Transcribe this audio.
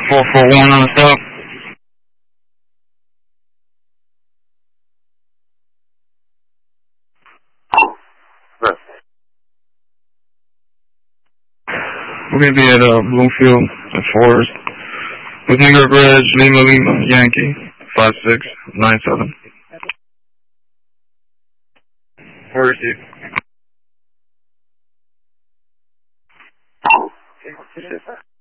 441 on the stop. We're going to be at Bloomfield at Forest with New York Reg, Lima Lima, Yankee, 5697. Where is he?